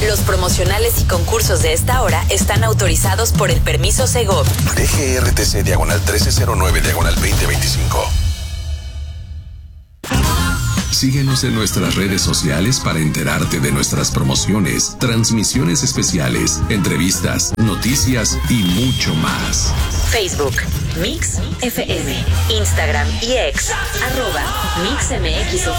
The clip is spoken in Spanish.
Los promocionales y concursos de esta hora están autorizados por el permiso Segov. DGRTC /1309/2025. Síguenos en nuestras redes sociales para enterarte de nuestras promociones, transmisiones especiales, entrevistas, noticias y mucho más. Facebook, Mix FM, Instagram y X, @MixMX